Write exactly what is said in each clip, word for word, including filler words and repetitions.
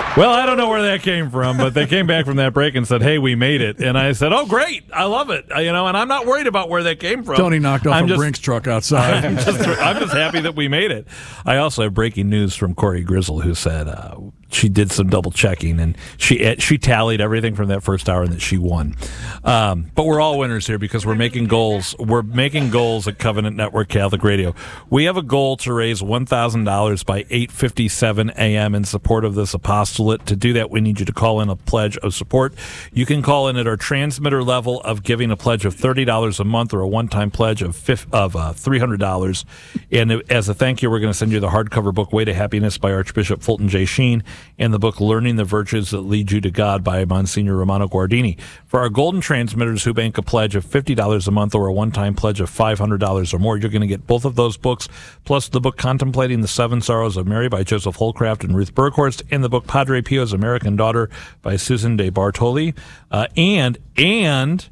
Well, I don't know where that came from, but they came back from that break and said, "Hey, we made it." And I said, "Oh, great! I love it." You know, and I'm not worried about where that came from. Tony knocked off I'm a just, Brinks truck outside. I'm just, I'm just happy that we made it. I also have breaking news from Corey Grizzle, who said uh, she did some double checking and she she tallied everything from that first hour and that she won. Um, but we're all winners here because we're making goals. We're making goals at Covenant Network Catholic Radio. We have a goal to raise one thousand dollars by eight fifty-seven a.m. in support of this apostolate. To do that, we need you to call in a pledge of support. You can call in at our transmitter level of giving a pledge of thirty dollars a month or a one-time pledge of of uh, three hundred dollars. And as a thank you, we're going to send you the hardcover book, Way to Happiness by Archbishop Fulton J. Sheen, and the book Learning the Virtues That Lead You to God by Monsignor Romano Guardini. For our golden transmitters who bank a pledge of fifty dollars a month or a one-time pledge of five hundred dollars or more, you're going to get both of those books, plus the book Contemplating the Seven Sorrows of Mary by Joseph Holcraft and Ruth Burghorst, and the book Padre Pio's American Daughter by Susan de Bartoli. Uh, and, and,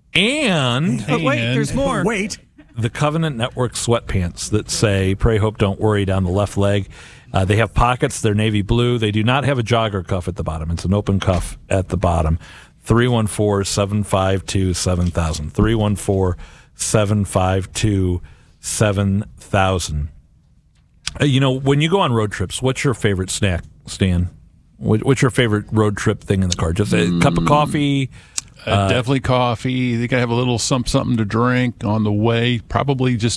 and... But wait, there's more. Wait. The Covenant Network sweatpants that say, "Pray, Hope, Don't Worry" down the left leg. Uh, they have pockets. They're navy blue. They do not have a jogger cuff at the bottom. It's an open cuff at the bottom. three one four, seven five two, seven thousand. three one four, seven five two, seven thousand. Uh, you know, when you go on road trips, what's your favorite snack, Stan? What, what's your favorite road trip thing in the car? Just a mm. cup of coffee? Uh, uh, definitely coffee. They got to have a little some, something to drink on the way. Probably just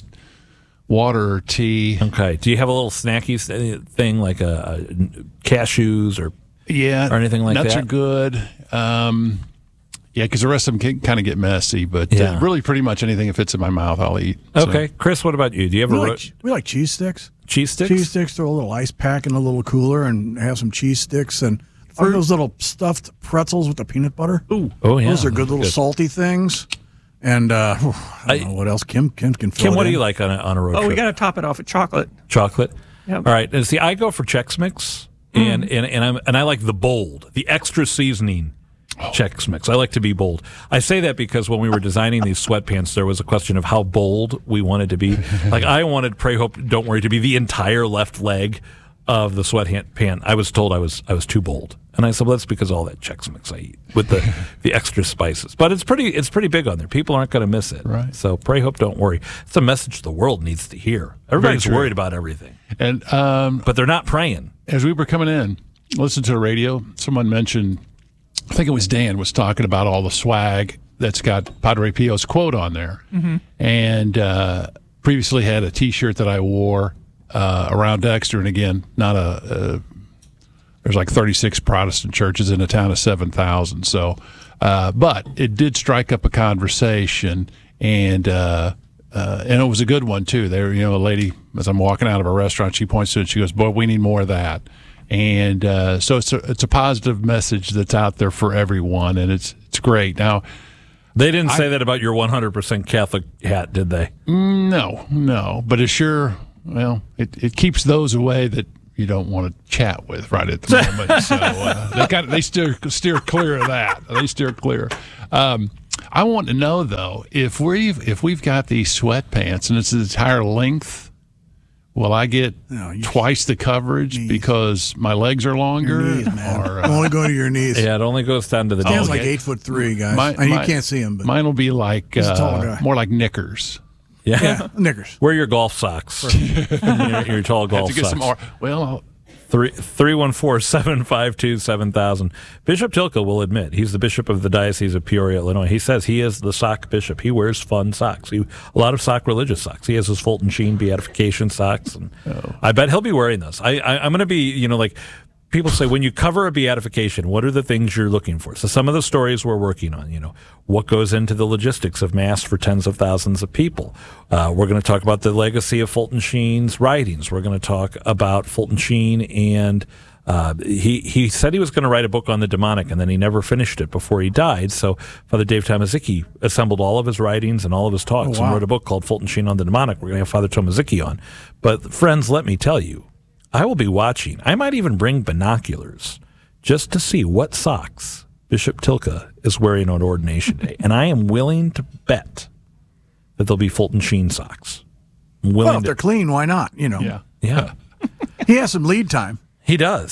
water or tea. Okay. Do you have a little snacky thing like a, a cashews or yeah, or anything like nuts that? Nuts are good. Um, yeah, because the rest of them can kind of get messy. But yeah. uh, really, pretty much anything that fits in my mouth, I'll eat. Okay, so. Chris, what about you? Do you have we a like, ro- we like cheese sticks? Cheese sticks? Cheese sticks. Throw a little ice pack in a little cooler and have some cheese sticks and like those little stuffed pretzels with the peanut butter. Ooh, oh yeah, those are good little good. salty things. And uh, I don't I, know what else. Kim, Kim can. Fill Kim, it what in. do you like on a, on a road oh, trip? Oh, we got to top it off with chocolate. Chocolate. Yep. All right. And see, I go for Chex Mix, and mm. and and I'm and I like the bold, the extra seasoning. Oh. Chex Mix. I like to be bold. I say that because when we were designing these sweatpants, there was a question of how bold we wanted to be. Like I wanted Pray, Hope, Don't Worry to be the entire left leg of the sweatpant. I was told I was I was too bold, and I said, well, that's because of all that Chex Mix I eat with the, the extra spices. But it's pretty it's pretty big on there. People aren't going to miss it. Right. So Pray, Hope, Don't Worry. It's a message the world needs to hear. Everybody's worried about everything, and um, but they're not praying. As we were coming in, listening to the radio, someone mentioned. I think it was Dan was talking about all the swag that's got Padre Pio's quote on there, mm-hmm. and uh, previously had a T-shirt that I wore uh, around Dexter, and again, not a. Uh, there's like thirty-six Protestant churches in a town of seven thousand, so, uh, but it did strike up a conversation, and uh, uh, and it was a good one too. There, you know, a lady as I'm walking out of a restaurant, she points to it, she goes, "Boy, we need more of that." And uh, so it's a, it's a positive message that's out there for everyone, and it's it's great. Now, they didn't say I, that about your one hundred percent Catholic hat, did they? No, no. But it sure, well, it, it keeps those away that you don't want to chat with right at the moment. So uh, they got they steer steer clear of that. They steer clear. Um, I want to know though if we've if we've got these sweatpants and it's the entire length. Will I get no, twice the coverage knees. Because my legs are longer? Your knees, man. Or, uh, only go to your knees. Yeah, it only goes down to the. Stan's okay. like eight foot three, guys. My, and my, you can't see him. But mine will be like uh, more like knickers. Yeah, yeah knickers. Wear your golf socks. your, your tall golf have to get socks. Some more, well. I'll, Three three one four seven five two seven thousand. Bishop Tilka will admit he's the bishop of the Diocese of Peoria, Illinois. He says he is the sock bishop. He wears fun socks. He, a lot of sock religious socks. He has his Fulton Sheen beatification socks, and oh. I bet he'll be wearing those. I, I I'm going to be, you know, like people say when you cover a beatification, what are the things you're looking for? So some of the stories we're working on, you know, what goes into the logistics of Mass for tens of thousands of people. Uh, we're going to talk about the legacy of Fulton Sheen's writings. We're going to talk about Fulton Sheen, and uh, he he said he was going to write a book on the demonic, and then he never finished it before he died. So Father Dave Tomaszicki assembled all of his writings and all of his talks oh, wow. and wrote a book called Fulton Sheen on the Demonic. We're going to have Father Tomaszicki on. But friends, let me tell you, I will be watching. I might even bring binoculars just to see what socks Bishop Tilka is wearing on Ordination Day. And I am willing to bet that there'll be Fulton Sheen socks. I'm willing well, if to, they're clean, why not? You know. Yeah. Yeah. He has some lead time. He does.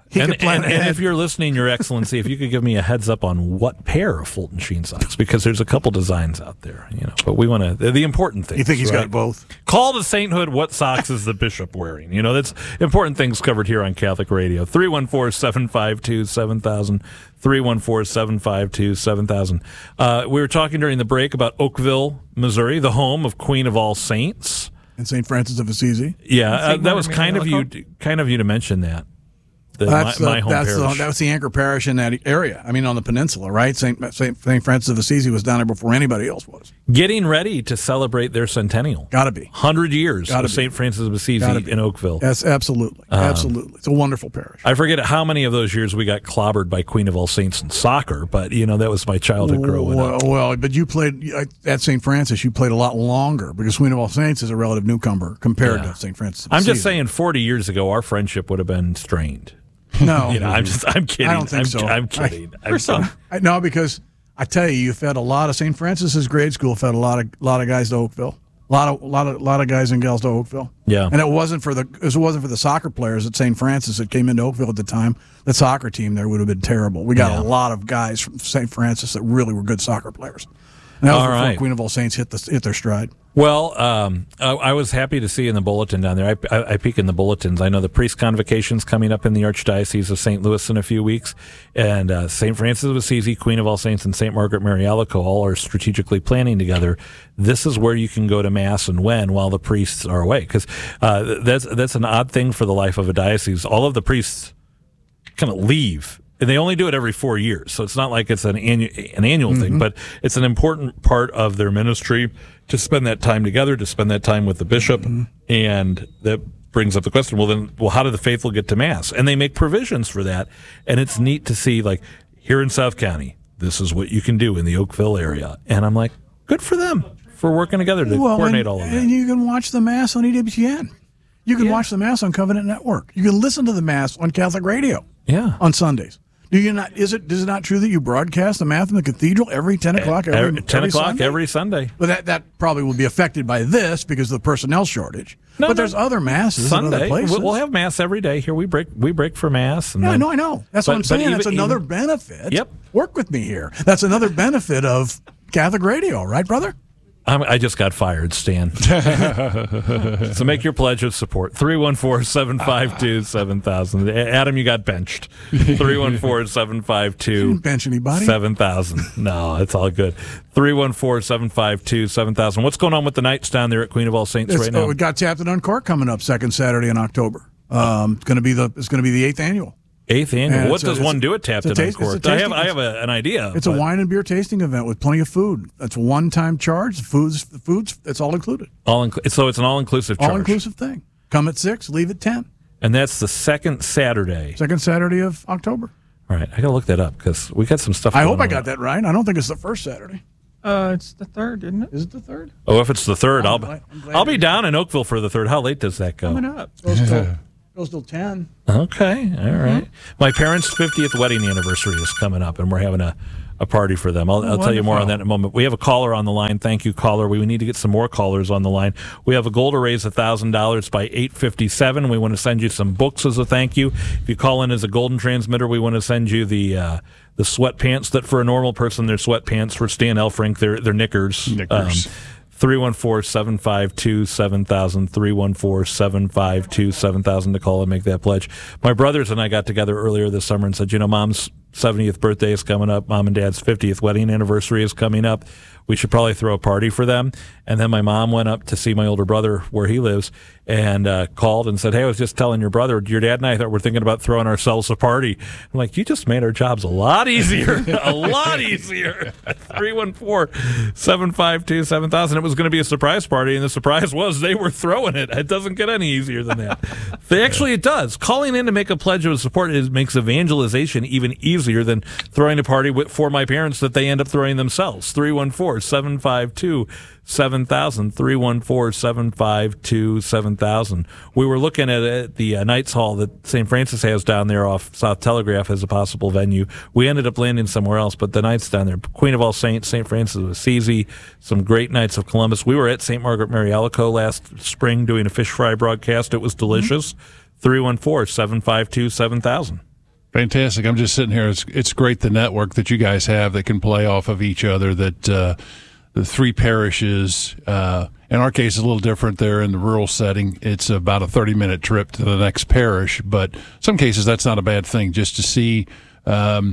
He And, could plan and, and ahead. if you're listening, Your Excellency, if you could give me a heads up on what pair of Fulton Sheen socks, because there's a couple designs out there, you know. But we want to the, the important things. You think he's right? got both? Call the sainthood. What socks is the bishop wearing? You know, that's important things covered here on Catholic Radio. three one four, seven five two, seven thousand. three one four, seven five two, seven thousand. Uh, we were talking during the break about Oakville, Missouri, the home of Queen of All Saints. And Saint Francis of Assisi. Yeah, uh, Saint that was Margaret kind of Mary you, kind of you to mention that. The, That's, my, the, my home that's, parish. the, that's the anchor parish in that area. I mean, on the peninsula, right? Saint Saint Saint Francis of Assisi was down there before anybody else was. Getting ready to celebrate their centennial. Got to be. one hundred years Gotta of be. Saint Francis of Assisi Gotta be. in Oakville. Yes, absolutely, Um, absolutely. It's a wonderful parish. I forget how many of those years we got clobbered by Queen of All Saints in soccer, but, you know, that was my childhood growing well, up. well, but you played at Saint Francis. You played a lot longer because Queen of All Saints is a relative newcomer compared Yeah. to Saint Francis. of I'm just Assisi. saying forty years ago, our friendship would have been strained. No, You know, I'm just, I'm kidding. I don't think I'm, so. I'm kidding. I'm For some. I, no, because I tell you, you fed a lot of Saint Francis's grade school fed a lot of lot of guys to Oakville. A lot of lot of lot of guys and gals to Oakville. Yeah. and it wasn't for the it wasn't for the soccer players at Saint Francis that came into Oakville at the time. The soccer team there would have been terrible. We got Yeah. a lot of guys from Saint Francis that really were good soccer players. And that was All before right. Queen of All Saints hit the hit their stride. Well, um, I, I was happy to see in the bulletin down there. I, I, I peek in the bulletins. I know the priest convocation's coming up in the Archdiocese of Saint Louis in a few weeks, and uh, Saint Francis of Assisi, Queen of All Saints, and Saint Margaret Mary Alacoque all are strategically planning together. This is where you can go to Mass and when while the priests are away, because uh, that's that's an odd thing for the life of a diocese. All of the priests kind of leave. And they only do it every four years, so it's not like it's an annual an annual Mm-hmm. thing, but it's an important part of their ministry to spend that time together, to spend that time with the bishop, Mm-hmm. and that brings up the question: well, then, well, how do the faithful get to Mass? And they make provisions for that, and it's neat to see, like here in South County, this is what you can do in the Oakville area, and I'm like, good for them for working together to Well, coordinate and, all of that. and you can watch the Mass on E W T N. You can Yeah. watch the Mass on Covenant Network. You can listen to the Mass on Catholic Radio. Yeah. on Sundays. Do you not? Is it is it not true that you broadcast the Mass in the Cathedral every ten o'clock? Every, Every- ten every o'clock Sunday? every Sunday. But that, that probably will be affected by this because of the personnel shortage. No, but no. there's other masses in other Sunday, places. we'll we'll have Mass every day. Here we break we break for Mass. And yeah, then, no, I know. That's But- what I'm but saying. even- That's another even- benefit. Yep. Work with me here. That's another benefit of Catholic radio, right, brother? I'm, I just got fired, Stan. So make your pledge of support. three one four, seven five two, seven thousand. Adam, you got benched. three one four, seven five two, Didn't bench anybody. seven thousand. No, it's all good. three one four, seven five two, seven thousand. What's going on with the Knights down there at Queen of All Saints It's, right now? oh, we got Tapped and Uncorked coming up second Saturday in October. Um, it's going to be the it's going to be the eighth annual. Eighth annual. Yeah, what it's a- does it's one a- do at Tapped it's and a taste- it's a Uncorked? I have tasting- I have a, an idea. It's a but- wine and beer tasting event with plenty of food. That's a one-time charge. The food's the food's it's all included. all inclu- so it's an all inclusive charge. All inclusive thing. Come at six, leave at ten. And that's the second Saturday. Second Saturday of October. All right, I got to look that up because we got some stuff. I going hope I on. got that right. I don't think it's the first Saturday. Uh, it's the third, isn't it? Is it the third? Oh, if it's the third, I'm I'll glad- I'm glad I'll be you're- down in Oakville for the third. How late does that go? Coming up. Goes till, goes till ten. Okay, all right. My parents' fiftieth wedding anniversary is coming up, and we're having a, a party for them. I'll, I'll tell you more on that in a moment. We have a caller on the line. Thank you, caller. We need to get some more callers on the line. We have a goal to raise one thousand dollars by eight fifty-seven. We want to send you some books as a thank you. If you call in as a golden transmitter, we want to send you the uh, the sweatpants that for a normal person, they're sweatpants. For Stan Elfrink, they're, they're knickers. Knickers. Um, three one four, seven five two, seven thousand, three one four, seven five two, seven thousand to call and make that pledge. My brothers and I got together earlier this summer and said, you know, Mom's seventieth birthday is coming up. Mom and Dad's fiftieth wedding anniversary is coming up. We should probably throw a party for them. And then my mom went up to see my older brother where he lives and uh, called and said, hey, I was just telling your brother, your dad and I thought we're thinking about throwing ourselves a party. I'm like, you just made our jobs a lot easier, a lot easier. three one four, seven five two, seven thousand. It was going to be a surprise party, and the surprise was they were throwing it. It doesn't get any easier than that. They, actually, it does. Calling in to make a pledge of support is, makes evangelization even easier than throwing a party with, for my parents that they end up throwing themselves. three one four, seven five two, seven thousand. three one four, seven five two, seven thousand. We were looking at it, the uh, Knights Hall that Saint Francis has down there off South Telegraph as a possible venue. We ended up landing somewhere else, but the Knights down there, Queen of All Saints, Saint Francis of Assisi, some great Knights of Columbus. We were at Saint Margaret Mary Alacoque last spring doing a fish fry broadcast. It was delicious. three one four, seven five two, seven thousand. Fantastic. I'm just sitting here. It's it's great the network that you guys have that can play off of each other, that uh, the three parishes, uh, in our case, is a little different there in the rural setting. It's about a thirty-minute trip to the next parish, but some cases that's not a bad thing, just to see. Um,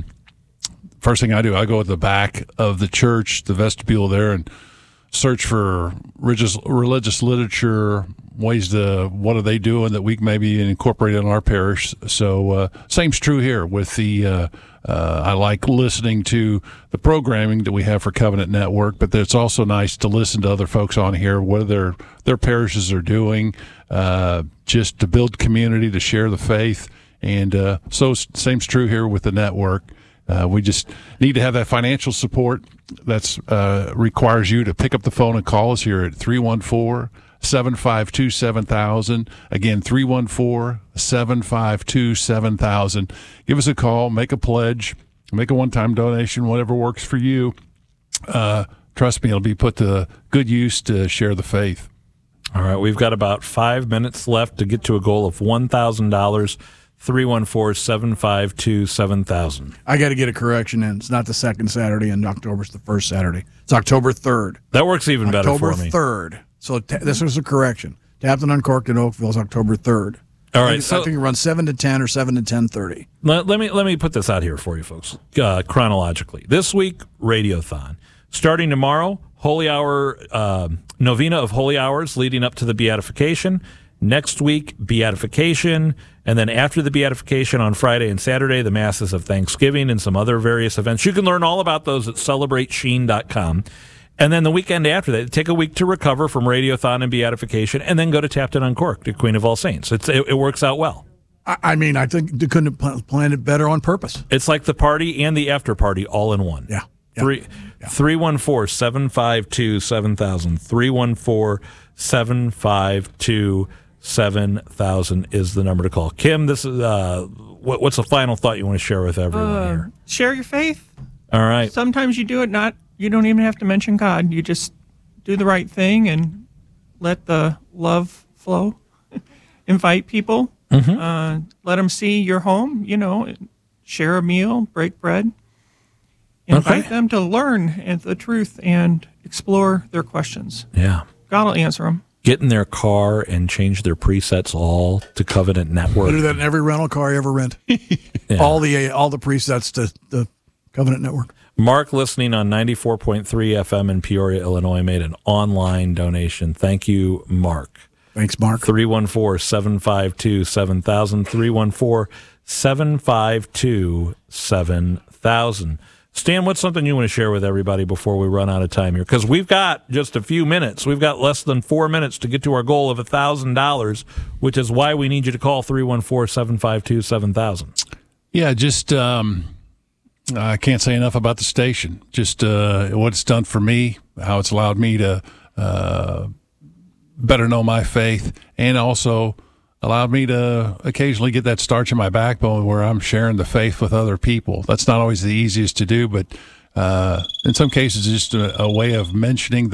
first thing I do, I go at the back of the church, the vestibule there, and search for religious, religious literature, ways to, what are they doing that we can maybe incorporate in our parish. So uh, same's true here with the, uh, uh, I like listening to the programming that we have for Covenant Network, but it's also nice to listen to other folks on here, what their, their parishes are doing, uh, just to build community, to share the faith. And uh, so same's true here with the network. Uh, we just need to have that financial support. That's uh, requires you to pick up the phone and call us here at three one four, seven five two, seven thousand. Again, three one four, seven five two, seven thousand. Give us a call, make a pledge, make a one-time donation, whatever works for you. Uh, trust me, it'll be put to good use to share the faith. All right, we've got about five minutes left to get to a goal of one thousand dollars. three one four, seven five two, seven thousand. I got to get a correction in. It's not the second Saturday in October. It's the first Saturday. It's October third. That works even better October for me. October third. So t- this is a correction. Tapton Uncorked in Oakville is October third. All right. I think, So I think it runs seven to ten or seven to ten thirty. let, let me let me put this out here for you folks, uh, chronologically. This week, Radiothon. Starting tomorrow, Holy Hour, uh, Novena of Holy Hours leading up to the Beatification. Next week, Beatification, and then after the Beatification on Friday and Saturday, the Masses of Thanksgiving and some other various events. You can learn all about those at celebrate sheen dot com. And then the weekend after that, take a week to recover from Radiothon and Beatification, and then go to Tapton Uncorked at Queen of All Saints. It's, it, it works out well. I, I mean, I think they couldn't have planned it better on purpose. It's like the party and the after party all in one. Yeah. yeah. Three, yeah. three one four, seven five two, seven thousand. three one four, seven five two, seven thousand is the number to call. Kim, this is uh, what, what's the final thought you want to share with everyone Uh, here? share your faith. All right. Sometimes you do it not. You don't even have to mention God. You just do the right thing and let the love flow. Invite people. Mm-hmm. Uh, let them see your home. You know, share a meal, break bread. Invite Okay. them to learn the truth and explore their questions. Yeah. God will answer them. Get in their car and change their presets all to Covenant Network. I do that in every rental car you ever rent. Yeah. All the all the presets to the Covenant Network. Mark, listening on ninety-four point three F M in Peoria, Illinois, made an online donation. Thank you, Mark. Thanks, Mark. three one four, seven five two, seven thousand. three one four, seven five two, seven thousand. Stan, what's something you want to share with everybody before we run out of time here? Because we've got just a few minutes. We've got less than four minutes to get to our goal of one thousand dollars, which is why we need you to call three one four, seven five two, seven thousand. Yeah, just um, I can't say enough about the station. Just uh, what it's done for me, how it's allowed me to uh, better know my faith, and also allowed me to occasionally get that starch in my backbone where I'm sharing the faith with other people. That's not always the easiest to do, but uh, in some cases, just a, a way of mentioning the